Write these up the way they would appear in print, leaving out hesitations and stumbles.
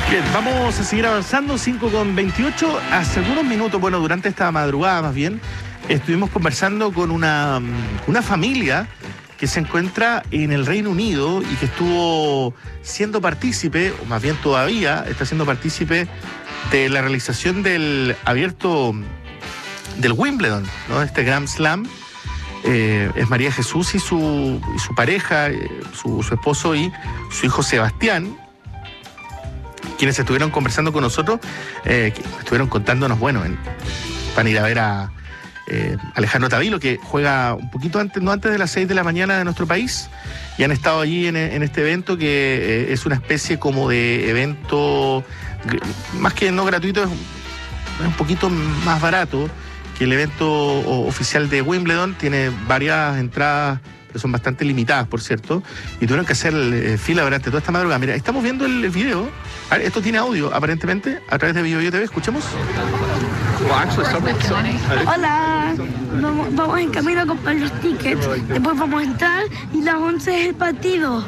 Bien, vamos a seguir avanzando, 5:28. Hace algunos minutos, bueno, durante esta madrugada más bien, estuvimos conversando con una familia que se encuentra en el Reino Unido y que estuvo siendo partícipe, o más bien todavía está siendo partícipe de la realización del abierto del Wimbledon, ¿no? Este Grand Slam. Es María Jesús y su pareja, su esposo y su hijo Sebastián, quienes estuvieron conversando con nosotros, que estuvieron contándonos, bueno, van a ir a ver a Alejandro Tavilo, que juega un poquito antes, no antes de las 6 de la mañana de nuestro país, y han estado allí en este evento que es una especie como de evento, más que no gratuito, es un poquito más barato que el evento oficial de Wimbledon. Tiene varias entradas, pero son bastante limitadas, por cierto, y tuvieron que hacer fila durante toda esta madrugada. Mira, estamos viendo el video. A ver, esto tiene audio, aparentemente, a través de BioBio TV. Escuchemos. Hola, vamos en camino a comprar los tickets, después vamos a entrar y las 11 es el partido.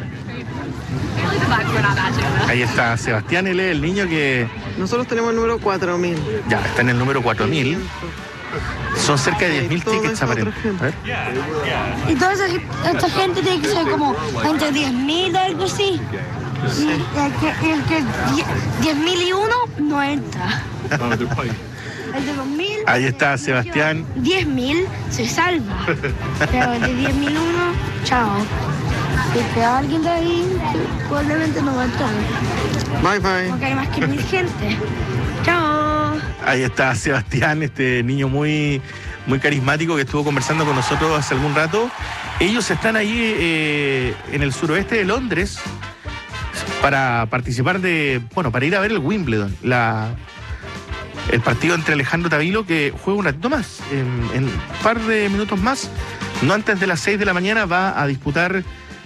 Ahí está Sebastián, él es el niño que... Nosotros tenemos el número 4000. Ya, está en el número 4000. Son cerca de 10.000 tickets, aparentemente. A ver. Y toda esta gente tiene que ser como entre 10.000 o algo así. Sí. Y el que 10.001 no entra. El de 2.000. Ahí está Sebastián. 10.000 se salva. Pero el de 10.001, chao. Si queda alguien de ahí, probablemente no va a entrar. Bye bye. Porque hay más que 1.000 gente. Chao. Ahí está Sebastián, este niño muy carismático que estuvo conversando con nosotros hace algún rato. Ellos están ahí en el suroeste de Londres para participar para ir a ver el Wimbledon, el partido entre Alejandro Tavilo, que juega un ratito más, en un par de minutos más, no antes de las 6 de la mañana, va a disputar,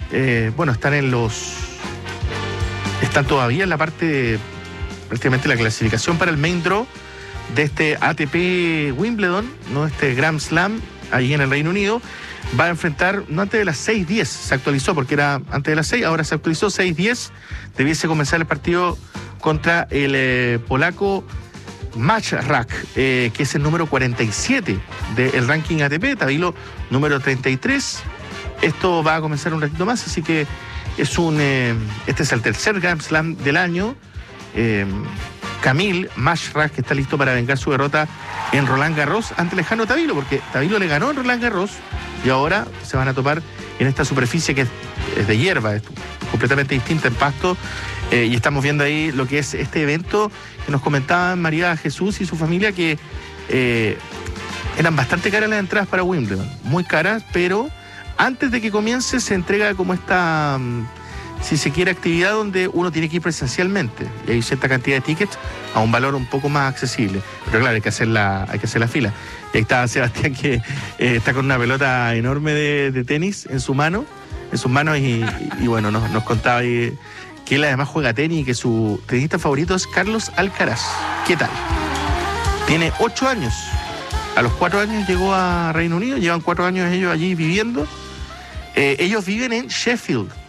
están todavía en la parte, prácticamente la clasificación para el main draw de este ATP Wimbledon, ¿no? Este Grand Slam, ahí en el Reino Unido. Va a enfrentar, no antes de las 6:10, se actualizó porque era antes de las 6, ahora se actualizó, 6:10, debiese comenzar el partido contra el polaco Machrak, que es el número 47 del ranking ATP, Tavilo número 33. Esto va a comenzar un ratito más, así que este es el tercer Grand Slam del año. Camille Machrak, que está listo para vengar su derrota en Roland Garros ante Alejandro Tavilo, porque Tavilo le ganó en Roland Garros y ahora se van a topar en esta superficie que es de hierba, es completamente distinta, en pasto, y estamos viendo ahí lo que es este evento que nos comentaban María Jesús y su familia, que eran bastante caras las entradas para Wimbledon, muy caras, pero antes de que comience se entrega como esta... si se quiere, actividad donde uno tiene que ir presencialmente y hay cierta cantidad de tickets a un valor un poco más accesible, pero claro, hay que hacer la fila. Y ahí está Sebastián, que está con una pelota enorme de tenis en sus manos y bueno, nos contaba ahí que él además juega tenis y que su tenista favorito es Carlos Alcaraz. ¿Qué tal? Tiene 8 años, a los 4 años llegó a Reino Unido, llevan 4 años ellos allí viviendo. Ellos viven en Sheffield,